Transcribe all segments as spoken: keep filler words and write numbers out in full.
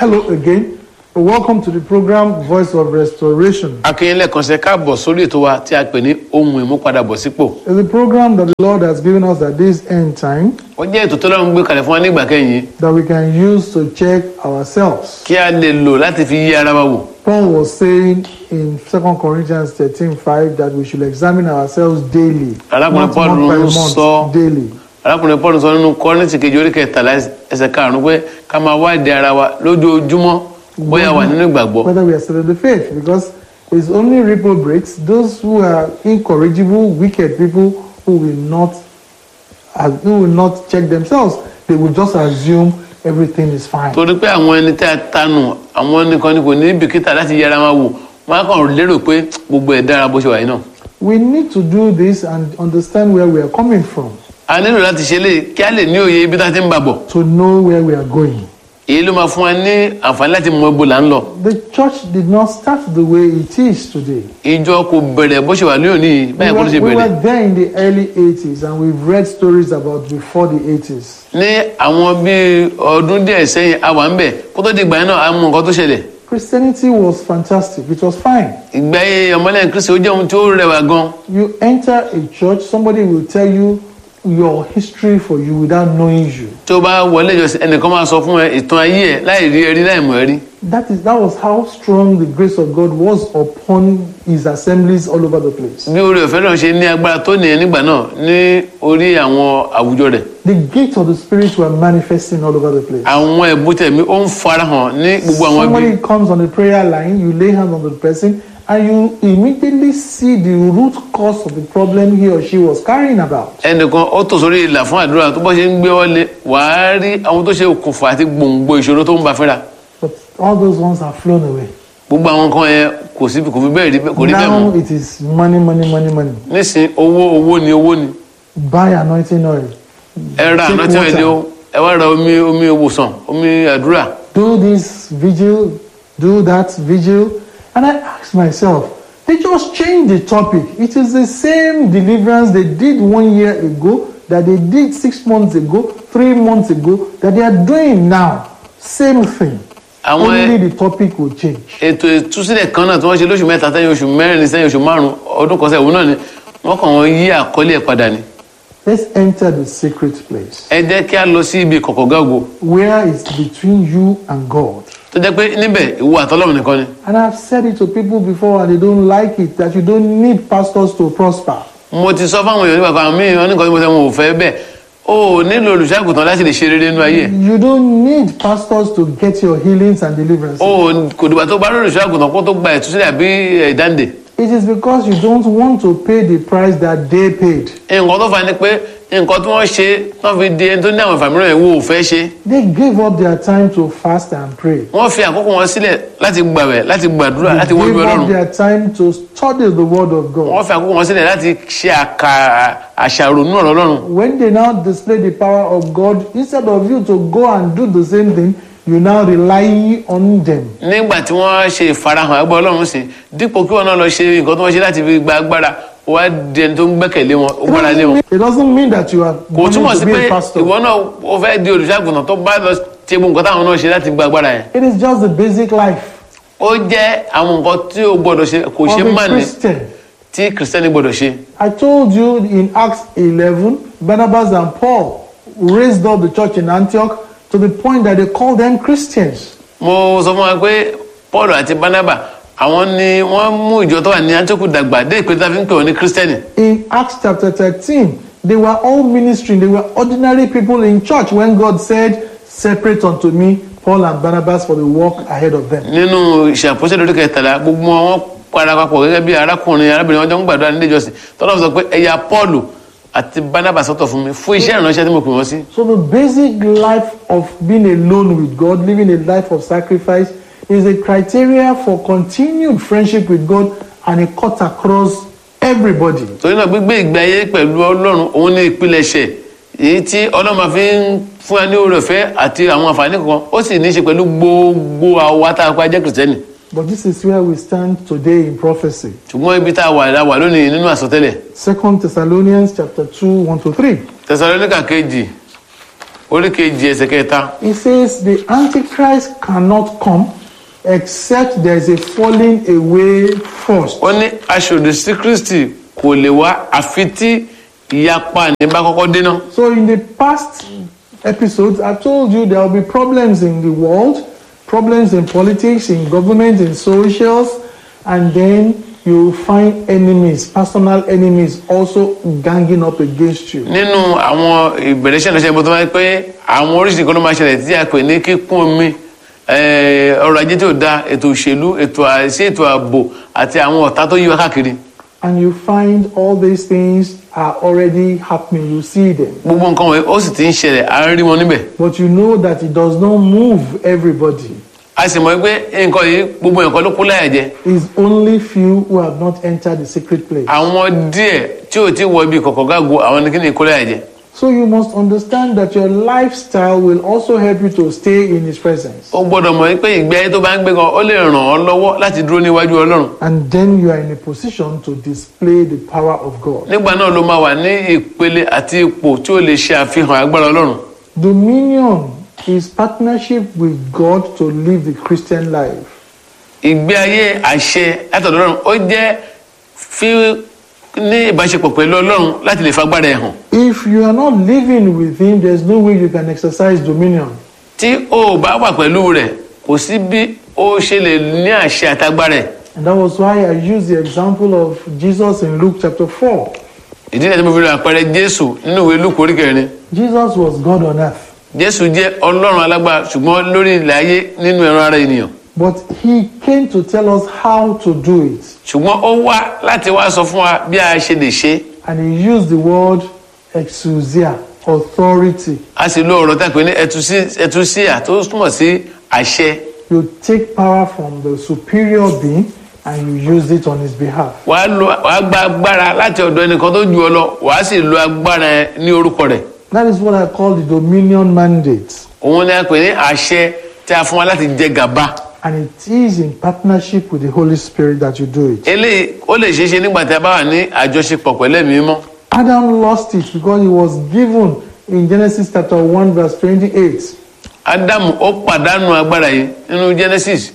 Hello again. Welcome to the program Voice of Restoration. Akínyẹlẹ kan ṣe káàbọ̀ sórí ètò wa tí a pè ní ohun ìmúpadàbọ̀sípò. It's a program that the Lord has given us at this end time Ó jẹ́ ètò tó lọ́run gbé kalẹ̀ fún wa nígbà kẹ́yìn that we can use to check ourselves. kí a lè lò láti fi yí ara wa wò. Paul was saying in Second Corinthians thirteen five that we should examine ourselves daily, Arákùnrin not Paul month by ń month, sọ daily. arákùnrin Paul sọ nínú Kọ́ríńtì kejì orí kẹtàlá ẹsẹ̀ karùn-ún pé ká máa wádìí ara wa lójoojúmọ́ bóyá wà nínú ìgbàgbọ́. Whether we are still in the faith, because it's only reprobates, those who are incorrigible, wicked people who will not, who will not check themselves. They will just assume everything is fine. Torí pé àwọn ẹni tí a tanù àwọn nìkan ni kò ní bìkítà láti yí ara wa wò wọ́n á kàn lérò pé gbogbo ẹ̀ dára bó ṣe wà yìí náà. We need to do this and understand where we are coming from, A nílò láti ṣe lè kí a lè ní òye ibi tá a ti ń bà bọ̀. to know where we are going. Èyí ló máa fún wa ní àǹfààní láti mọ ibo là ń lọ. The church did not start the way it is today. Ìjọ kò bẹ̀rẹ̀ bó ṣe wà lónìí yìí We báyìí kò ló ṣe were, we bẹ̀rẹ̀. were there in the early eighties and we've read stories about before the eighties. Ní àwọn bíi ọdún díẹ̀ sẹ́yìn a wà ń bẹ̀ kó tó di ìgbà yẹn náà a mọ nǹkan tó ṣẹlẹ̀. Christianity was fantastic. It was fine. Ìgbà yẹn ọmọlẹ́yìn Kristi ó jẹ́ ohun tí ó rẹwà gan. You enter a church, somebody will tell you your history for you without knowing you. Tó bá wọlé ìjọsìn ẹnìkan máa sọ fún ẹ ìtàn ayé ẹ láì rí ẹrí láì mọ̀ ẹrí. That is that was how strong the grace of God was upon his assemblies all over the place. Bí oore ọ̀fẹ́ náà ṣe ní agbára tó nìyẹn nígbà náà ní orí àwọn àwùjọ rẹ̀. The gifts of the Spirit were manifesting all over the place. Àwọn ẹ̀bùn tẹ̀mí ó ń farahàn ní gbogbo àwọn ibi. Somebody comes on the prayer line, you lay hands on the person, and you immediately see the root cause of the problem he or she was carrying about. Ẹnìkan ó tò sórí ìlà fún àdúrà tó bá ṣe ń gbé wọlé wàá rí àwọn tó ṣe okùnfà àti gbòǹgbò ìṣòro tó ń bá fínra. But all those ones are flown away. Gbogbo àwọn nǹkan yẹn kò sí kò fi bẹ́ẹ̀ rí kò rí bẹ́ẹ̀ Now mọ́. it is money, money, money, money. Nísìn owó owó ni owó ni. Buy anointing oil. Ẹ ra Take àná tí wọ́n water. lé o ẹ wá ra omi omi ìwòsàn omi àdúrà. Do this vigil, do that vigil. And I asked myself, they just changed the topic. It is the same deliverance they did one year ago, that they did six months ago, three months ago, that they are doing now. Same thing. Àwọn Only the topic will change. ètò ìtúsílẹ̀ kan náà tí wọ́n ṣe lóṣù mẹ́ta sẹ́yìn oṣù mẹ́rin sẹ́yìn oṣù márùn-ún ọdún kan sẹ́yìn òun náà ni wọ́n kàn wọ́n yí àkọlé ẹ̀ padà ni. Let's enter the secret place, Ẹ jẹ́ kí a lọ sí ibi ìkọ̀kọ̀ gágo where it's between you and God. tó jẹ́ pé níbẹ̀ ìwọ àtọ́lọ́run nìkan ni. And I've said it to people before and they don't like it, that you don't need pastors to prosper. Mo ti sọ fáwọn èèyàn nígbà kan àmì ìwọ nìkan tí mo sẹ́ wọn ò fẹ́ bẹ́ẹ̀ o ò nílò olùṣàgùtàn láti lè ṣe rere nínú ayé. You don't need pastors to get your healings and deliverances. O ò kò dìgbà tó bá rí olùṣàgùtàn kó tó gba ìtúsílẹ̀ àbí ìdáǹdè. It is because you don't want to pay the price that they paid. Nǹkan tó fà ni pé nǹkan tí wọ́n ṣe wọ́n fi di ẹni tó ní àwọn ìfàmìíràn yẹn wo ò fẹ́ ṣe. They gave up their time to fast and pray. Wọ́n fi àkókò wọn sílẹ̀ láti gbàwẹ̀ láti gbàdúrà They láti wọ́n gave bí up Ọlọ́run. their time to study the word of God. Wọ́n fi àkókò wọn sílẹ̀ láti ṣe àkà àṣàrò nínú ọ̀rọ̀ Ọlọ́run. When they now display the power of God, instead of you to go and do the same thing, you now rely on them. Nígbà tí wọ́n ṣe ìfarahàn ẹgbẹ́ Ọlọ́run sí dípò kí wọ́n náà lọ ṣe nǹkan tí wọ́n ṣe láti fi gba agbára wá di ẹni tó ń gbẹ́kẹ̀lé wọn ó gbára lé wọn. It doesn't mean that you are Kò going túmọ̀ to sí be pé a pastor. ìwọ náà ó fẹ́ di olùṣàgùntàn tó bá lọ ṣe gbogbo nǹkan táwọn náà ṣe láti gba agbára yẹn. It is just the basic life Ó jẹ́ àwọn nǹkan tí o gbọ́dọ̀ ṣe kò ṣe of má a ní Christian. tí kìrìsìtẹ́nì gbọ́dọ̀ ṣe. I told you in Acts eleven, Barnabas and Paul raised up the church in Antioch to the point that they called them Christians. Mo sọ fún wa pé Paul àti Barnaba àwọn ni wọ́n mú ìjọ tó wà ní Antioch dàgbà dé ìpè tá a fi ń pè wọ́n ní kìrìsìtẹ́nì. In Acts chapter thirteen, they were all ministering. They were ordinary people in church when God said, separate unto me Paul and Barnabas for the work ahead of them. Nínú ìṣàpọ̀ṣẹ́ lórí kẹtàlá gbogbo wọn para papọ̀ gẹ́gẹ́ bí arákùnrin arábìnrin wọn jọ ń gbàdúrà nílé ìjọsìn tọ́lọ́ sọ pé ẹ̀yà Paul àti Barnabas sọ́tọ̀ fún mi fún iṣẹ́ ìránṣẹ́ tí mo pè wọ́n sí. So the basic life of being alone with God, living a life of sacrifice, is a criteria for continued friendship with God, and it cuts across everybody. Torí náà gbígbé ìgbé ayé pẹ̀lú Ọlọ́run òun ní ìpilẹ̀ṣẹ̀ èyí tí Ọlọ́run máa fi ń fún wa ní oore ọ̀fẹ́ àti àwọn àǹfààní kankan ó sì ní í ṣe pẹ̀lú gbogbo àwa tá a pa jẹ́ kìrìsìtẹ́nì. But this is where we stand today in prophecy. Ṣùgbọ́n ibi tá a wà la wà lónìí nínú àsọtẹ́lẹ̀. Second Thessalonians chapter two, one to three. Tẹsalóníkà kejì orí kejì ẹsẹ̀ kẹta. It says the Antichrist cannot come except there is a falling away first. ó ní aṣòdì sí Kristi kò lè wá àfi tí ìyapa ní bá kọ́kọ́ dé náà. So in the past episodes, I told you there will be problems in the world, problems in politics, in government, in socials, and then you will find enemies, personal enemies also ganging up against you. nínú àwọn ìbẹ̀rẹ̀ iṣẹ́ ìránṣẹ́ ibo tó máa ń pẹ́ àwọn oríṣìí kan ló máa ṣẹlẹ̀ tí a pè ní kíkún omi ọrọ̀ ajé tí ò da, ètò òṣèlú, ètò àìsí ètò ààbò àti àwọn ọ̀tá tó yí wa káàkiri. And you find all these things are already happening. You see them. gbogbo nǹkan wọ̀nyí ó sì ti ń ṣẹlẹ̀ à ń rí wọn níbẹ̀. But you know that it does not move everybody. a sì mọ̀ pé nǹkan yìí gbogbo nǹkan ló kó láyà jẹ. It's only few who have not entered the secret place. àwọn díẹ̀ tí ò tí wọ ibi kọ̀kọ̀ gágo àwọn ní kí ni kó láyà jẹ. So you must understand that your lifestyle will also help you to stay in His presence. ó gbọ́dọ̀ mọ̀ pé ìgbé ayé tó bá ń gbé gan ó lè ràn ọ́ lọ́wọ́ láti dúró níwájú Ọlọ́run. And then you are in a position to display the power of God. nígbà náà ló máa wà ní ìpele àti ipò tí ó lè ṣe àfihàn agbára Ọlọ́run. Dominion is partnership with God to live the Christian life. ìgbé ayé àṣẹ látọ̀dọ̀ Ọlọ́run ó jẹ́ fi ní ìbáṣepọ̀ pẹ̀lú Ọlọ́run láti lè fagbára ẹ̀ hàn. If you are not living with Him, there's no way you can exercise dominion. tí o bá wà pẹ̀lú rẹ̀ kò sí bí ó ṣe lè ní àṣẹ àtagbára ẹ̀. And that was why I used the example of Jesus in Luke chapter four. ìdí náà tí mo fi rìn àpẹẹrẹ Jésù nínú ìwé Lúùkù orí kẹrin. Jesus was God on earth, Jésù jẹ́ Ọlọ́run alágbára ṣùgbọ́n lórí ilẹ̀ ayé nínú ẹran ara ènìyàn. but He came to tell us how to do it. ṣùgbọ́n ó wá láti wá sọ fún wa bí a ṣe lè ṣe. And He used the word exousia, authority. a sì lo ọ̀rọ̀ tá a pè ní ẹtúsíà tó túmọ̀ sí àṣẹ. You take power from the superior being and you use it on His behalf. wàá lo wàá gba agbára láti ọ̀dọ̀ ẹnìkan tó ju ọ lọ wàá sì lo agbára ẹ ní orúkọ rẹ̀. That is what I call the dominion mandate. òun ni a pè ní àṣẹ tí a fún wa láti jẹ gàba. And it is in partnership with the Holy Spirit that you do it. eléyìí ó lè ṣeé ṣe nígbà tí a bá wà ní àjọṣepọ̀ pẹ̀lú Ẹ̀mí Mímọ́. Adam lost it because he was given in Genesis chapter one verse twenty-eight. Ádámù ó pàdánù agbára yìí nínú Genesis.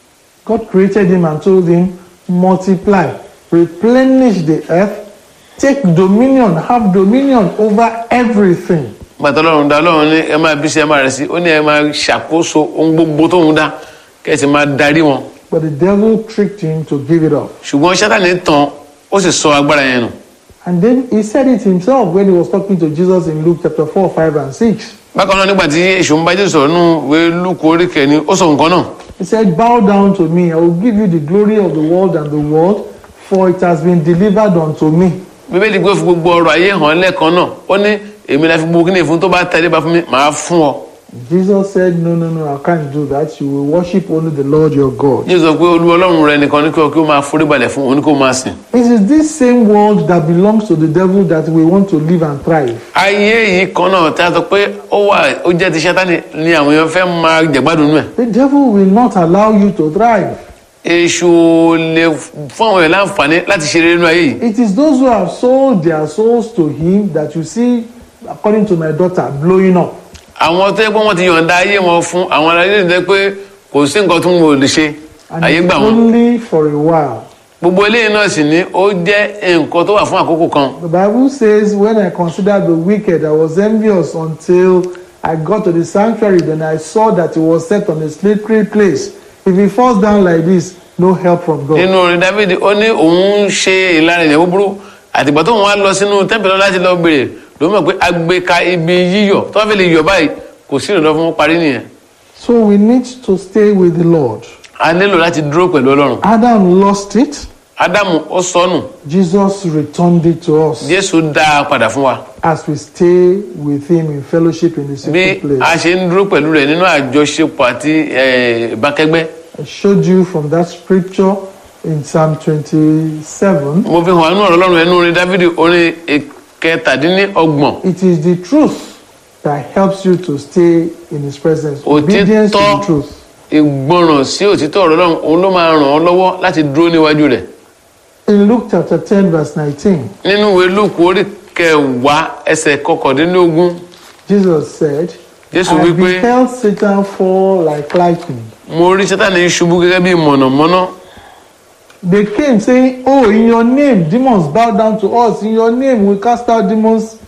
God created him and told him, multiply, replenish the earth, take dominion, have dominion over everything. gbàtọ́ Ọlọ́run dá Ọlọ́run ní ẹ máa bí sí ẹ máa rẹ̀ sí ó ní ẹ máa ṣàkóso ohun gbogbo tóun dá kẹ́sì máa darí wọn. But the devil tricked him to give it up. ṣùgbọ́n Sátánì tàn ó sì sọ agbára yẹn nù. And then he said it himself when he was talking to Jesus in Luke chapter four, five, and six. bákan náà nígbà tí èṣù ń bá Jésù sọ̀rọ̀ nínú ìwé Lúùkù orí kẹrin ó sọ nǹkan náà. He said, bow down to me, I will give you the glory of the world and the world, for it has been delivered unto me. Bíbélì gbé fún gbogbo ọrọ̀ ayé hàn lẹ́ẹ̀kan náà ó ní èmi la fi gbogbo kíni fún tó bá tẹ̀lé bá fún mi màá fún ọ. Jesus said, no, no, no, I can't do that. You will worship only the Lord your God. Jésù sọ pé Olúwa Ọlọ́run rẹ nìkan ní kí ó máa forí balẹ̀ fún òun ní kó máa sìn. It is this same world that belongs to the devil that we want to live and thrive. ayé yìí kan náà tí a sọ pé ó wà ó jẹ́ ti Sátánì ni àwọn èèyàn fẹ́ máa jẹ̀gbádùn nù ẹ̀. The devil will not allow you to thrive. èṣù lè fún àwọn èèyàn láǹfààní láti ṣe rere nínú ayé yìí. It is those who have sold their souls to him that you see, according to my daughter, blowing up. àwọn tó yẹ pé wọ́n ti yọ̀ǹda ayé wọn fún àwọn aráyé nìyẹn pé kò sí nǹkan tó ń wò lè ṣe And ayé it's gbà wọ́n. only for a while. gbogbo eléyìí náà sì ni ó jẹ́ nǹkan tó wà fún àkókò kan. The Bible says, when I considered the wicked, I was envious until I got to the sanctuary. Then I saw that he was set on a slippery place. If he falls down like this, no help from God. nínú orin Dáfídì ó ní òun ń ṣe ìlànà ìyẹn búburú àtìgbà tó wọn á lọ sínú tẹ́ḿpìlì láti lọ béèrè ló mọ̀ pé agbèka ibi yíyọ̀ tó bá fi lè yọ̀ báyìí kò sí ìrànlọ́wọ́ fún parí nìyẹn. So we need to stay with the Lord. a nílò láti dúró pẹ̀lú Ọlọ́run. Adam lost it. Ádámù ó sọnù Jesus returned it to us Jésù dá a padà fún wa. as we stay with him in fellowship in the bí secret a place. ṣe ń dúró pẹ̀lú rẹ̀ nínú àjọṣepọ̀ àti ìbákẹ́gbẹ́. I showed you from that scripture in Psalm twenty-seven. mo fi hàn nínú ọ̀rọ̀ Ọlọ́run ẹnu orin Dáfídì orin ìkẹtàdínlọ́gbọ̀n. It is the truth that helps you to stay in his presence. Obedience to the òtítọ́ truth. ìgbọràn sí òtítọ́ ọ̀rọ̀ Ọlọ́run òun ló máa ràn ọ́ lọ́wọ́ láti dúró níwájú rẹ̀. In Luke chapter ten verse nineteen, nínú ìwé Lúùkù orí kẹwàá ẹsẹ̀ kọkàndínlógún Jesus said, Jésù I wípé beheld Satan fall like lightning. mo rí Sátánì ṣubú gẹ́gẹ́ bí mọ̀nàmọ́ná. They came saying, "Oh, in your name, demons bow down to us. In your name, we cast out demons